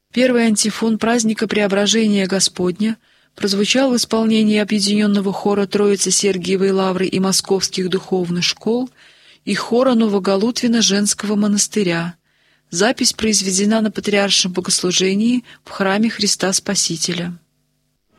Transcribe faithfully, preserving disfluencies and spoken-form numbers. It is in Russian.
Первый антифон праздника Преображения Господня прозвучал в исполнении объединенного хора Троицы Сергиевой Лавры и Московских духовных школ и хора Новоголутвина женского монастыря. Запись произведена на Патриаршем богослужении в храме Христа Спасителя.